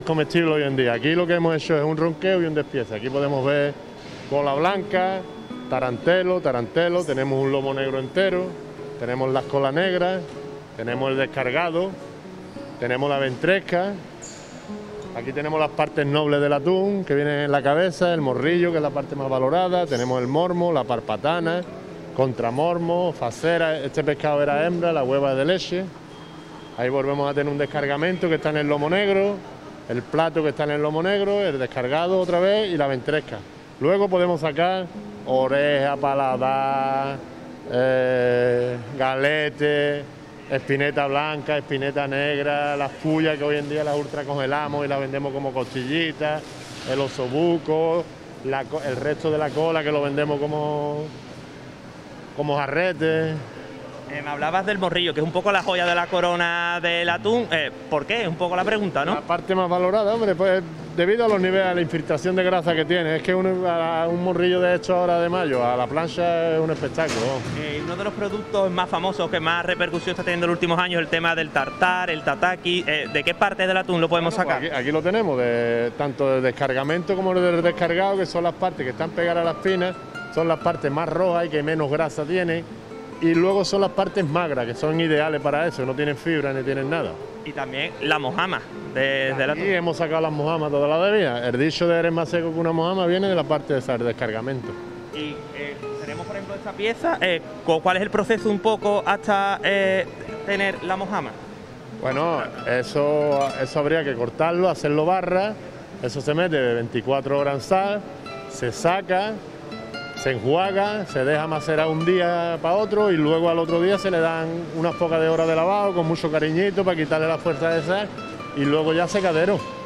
Comestible hoy en día. Aquí lo que hemos hecho es un ronqueo y un despiece. Aquí podemos ver cola blanca, tarantelo, tenemos un lomo negro entero, tenemos las colas negras, tenemos el descargado, tenemos la ventresca. Aquí tenemos las partes nobles del atún que vienen en la cabeza, el morrillo que es la parte más valorada, tenemos el mormo, la parpatana, contramormo, facera. Este pescado era hembra, la hueva de leche. Ahí volvemos a tener un descargamento que está en el lomo negro, el plato que está en el lomo negro, el descargado otra vez y la ventresca. Luego podemos sacar oreja, paladar, galete, espineta blanca, espineta negra, las pullas que hoy en día las ultracongelamos y las vendemos como costillitas, el osobuco, el resto de la cola que lo vendemos como jarrete. Me hablabas del morrillo, que es un poco la joya de la corona del atún. ¿Por qué? Es un poco la pregunta, ¿no? La parte más valorada, hombre, pues debido a los niveles, a la infiltración de grasa que tiene. Es que un morrillo de hecho ahora de mayo a la plancha es un espectáculo. Uno de los productos más famosos que más repercusión está teniendo en los últimos años es el tema del tartar, el tataki. ¿De qué parte del atún lo podemos sacar? Pues aquí lo tenemos, tanto del descargamento como del descargado, que son las partes que están pegadas a las pinas, son las partes más rojas y que menos grasa tienen. Y luego son las partes magras, que son ideales para eso, no tienen fibra ni tienen nada. Y también la mojama del atún. Y hemos sacado las mojamas toda la vida. El dicho de eres más seco que una mojama viene de la parte de ese descargamento. Y tenemos, por ejemplo, esta pieza. ¿Cuál es el proceso un poco hasta tener la mojama? Bueno, eso habría que cortarlo, hacerlo barra. Eso se mete de 24 horas en sal, se saca, se enjuaga, se deja macerar un día para otro y luego al otro día se le dan unas pocas de horas de lavado con mucho cariñito para quitarle la fuerza de sal y luego ya secadero.